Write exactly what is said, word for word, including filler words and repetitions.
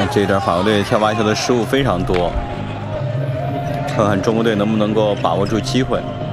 这一段法国队跳罚球的失误非常多，看看中国队能不能够把握住机会。